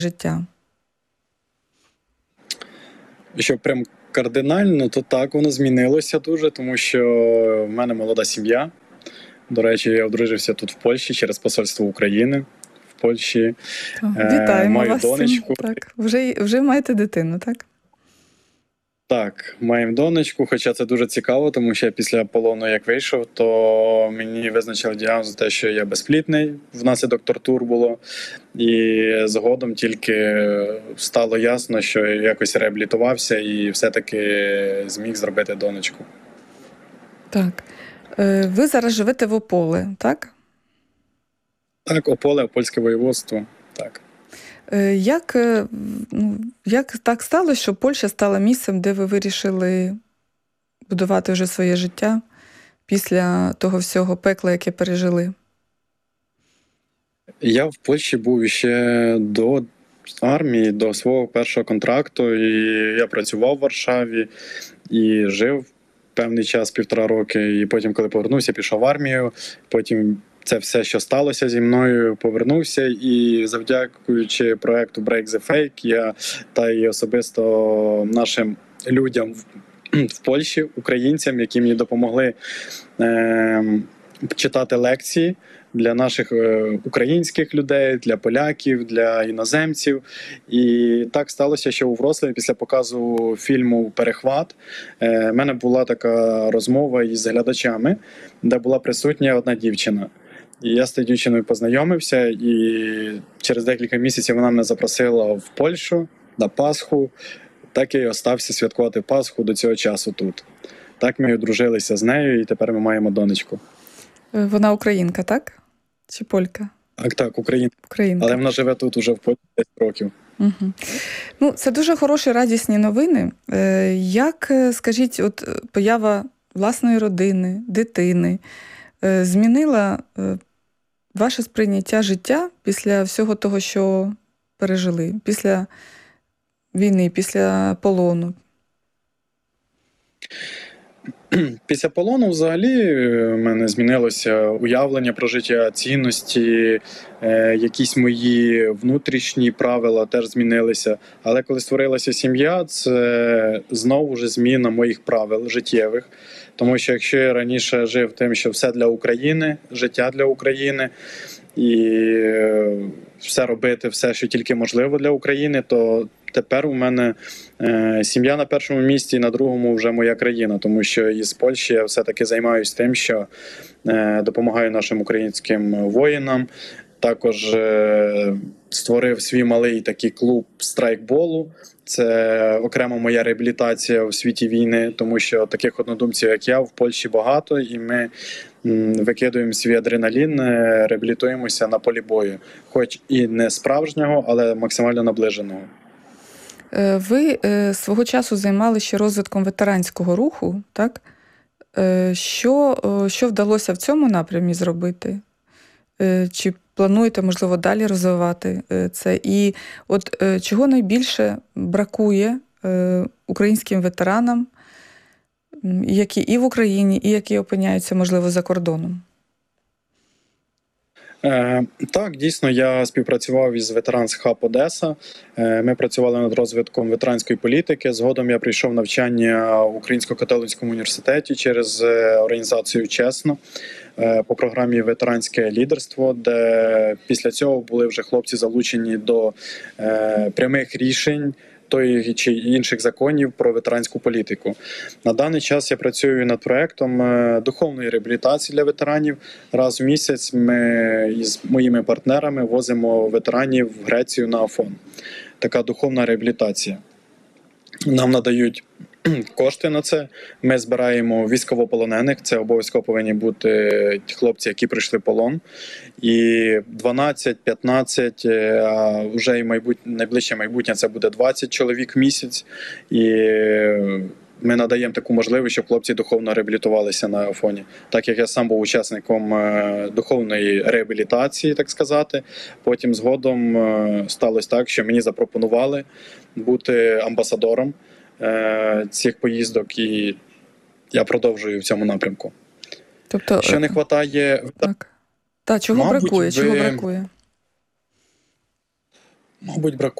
життя? Що прям кардинально, то так, воно змінилося дуже, тому що в мене молода сім'я. До речі, я одружився тут в Польщі через посольство України в Польщі. Вітаємо Маю вас з цим. донечку. Так. Вже маєте дитину, так? Так, маємо донечку, хоча це дуже цікаво, тому що я після полону, як вийшов, то мені визначили діагноз за те, що я безплідний, внаслідок тортур було. І згодом тільки стало ясно, що я якось реабілітувався і все-таки зміг зробити донечку. Так. Ви зараз живете в Ополе, так? Так, Ополе, Опольське воєводство, так. Як так сталося, що Польща стала місцем, де ви вирішили будувати вже своє життя після того всього пекла, яке пережили? Я в Польщі був ще до армії, до свого першого контракту, і я працював в Варшаві і жив певний час, 1,5 роки, і потім, коли повернувся, пішов в армію, потім це все, що сталося зі мною, повернувся, і завдякуючи проекту Break the Fake, я та й особисто нашим людям в Польщі, українцям, які мені допомогли читати лекції для наших українських людей, для поляків, для іноземців. І так сталося, що у Вроцлаві після показу фільму «Перехват» в мене була така розмова із глядачами, де була присутня одна дівчина. І я з тією дівчиною познайомився, і через декілька місяців вона мене запросила в Польщу на Пасху. Так я і остався святкувати Пасху до цього часу тут. Так ми одружилися з нею, і тепер ми маємо донечку. Вона українка, так? Чи полька? Так, українка. Але вона живе тут уже в Польщі 10 років. Угу. Ну, це дуже хороші, радісні новини. Як, скажіть, от поява власної родини, дитини змінила ваше сприйняття життя після всього того, що пережили? Після війни, після полону? Після полону взагалі в мене змінилося уявлення про життя, цінності, якісь мої внутрішні правила теж змінилися. Але коли створилася сім'я, це знову ж зміна моїх правил життєвих. Тому що якщо я раніше жив тим, що все для України, життя для України, і все робити, все, що тільки можливо для України, то тепер у мене сім'я на першому місці, і на другому вже моя країна, тому що із Польщі я все-таки займаюся тим, що допомагаю нашим українським воїнам. Також створив свій малий такий клуб страйкболу. Це окремо моя реабілітація у світі війни, тому що таких однодумців, як я, в Польщі багато, і ми викидуємо свій адреналін, реабілітуємося на полі бою. Хоч і не справжнього, але максимально наближеного. Ви свого часу займалися ще розвитком ветеранського руху, так? Що вдалося в цьому напрямі зробити? Чи плануєте, можливо, далі розвивати це? І от чого найбільше бракує українським ветеранам, які і в Україні, і які опиняються, можливо, за кордоном? Так, дійсно, я співпрацював із Veterans Hub Одеса. Ми працювали над розвитком ветеранської політики. Згодом я прийшов навчання в Українсько-католицькому університеті через організацію «Чесно» по програмі «Ветеранське лідерство», де після цього були вже хлопці залучені до прямих рішень тої чи інших законів про ветеранську політику. На даний час я працюю над проектом духовної реабілітації для ветеранів. Раз в місяць ми із моїми партнерами возимо ветеранів в Грецію на Афон. Така духовна реабілітація. Нам надають кошти на це. Ми збираємо військовополонених. Це обов'язково повинні бути хлопці, які пройшли полон. І 12, 15, а вже і найближче майбутнє це буде 20 чоловік в місяць. І ми надаємо таку можливість, щоб хлопці духовно реабілітувалися на Афоні. Так як я сам був учасником духовної реабілітації, так сказати. Потім згодом сталося так, що мені запропонували бути амбасадором цих поїздок, і я продовжую в цьому напрямку. Тобто, що не вистачає... Так. Та, чого бракує? Мабуть, бракує